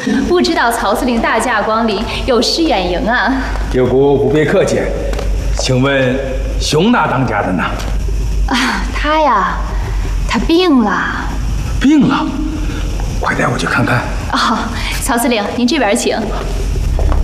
不知道曹司令大驾光临，有失远迎啊。 九姑不必客气，请问熊大当家的呢？ 啊，他呀，他病了。 病了？快带我去看看。 哦，曹司令，您这边请。